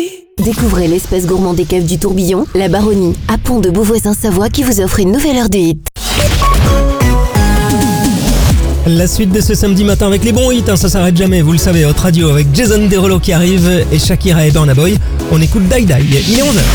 Découvrez l'espace gourmand des caves du Tourbillon, la Baronnie, à Pont de Beauvoisin-Savoie qui vous offre une nouvelle heure de hit. La suite de ce samedi matin avec les bons hits, ça s'arrête jamais, vous le savez, Hot Radio avec Jason Derulo qui arrive et Shakira et Burna Boy. On écoute Die Die, il est 11h.